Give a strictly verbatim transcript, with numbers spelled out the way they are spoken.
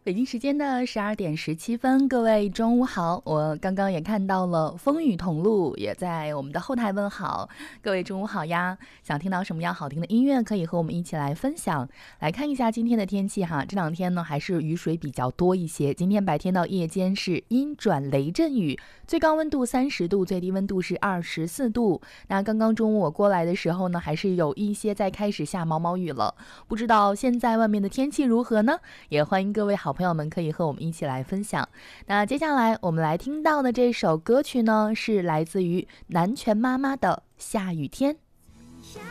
北京时间的十二点十七分，各位中午好。我刚刚也看到了风雨同路，也在我们的后台问好，各位中午好呀。想听到什么样好听的音乐，可以和我们一起来分享。来看一下今天的天气哈，这两天呢还是雨水比较多一些。今天白天到夜间是阴转雷阵雨，最高温度三十度，最低温度是二十四度。那刚刚中午我过来的时候呢，还是有一些在开始下毛毛雨了。不知道现在外面的天气如何呢？也欢迎各位好朋友们可以和我们一起来分享。那接下来我们来听到的这首歌曲呢，是来自于南拳妈妈的《下雨天》。